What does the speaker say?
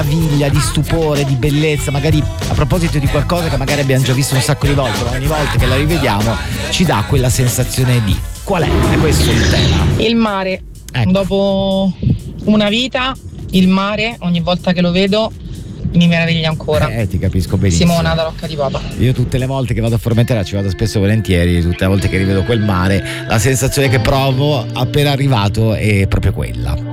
meraviglia, di stupore, di bellezza, magari a proposito di qualcosa che magari abbiamo già visto un sacco di volte, ma ogni volta che la rivediamo ci dà quella sensazione di qual è questo il tema. Il mare, ecco. Dopo una vita, il mare ogni volta che lo vedo mi meraviglia ancora. Ti capisco benissimo. Simona da Rocca di Papa. Io tutte le volte che vado a Formentera ci vado spesso e volentieri, tutte le volte che rivedo quel mare, la sensazione che provo appena arrivato è proprio quella.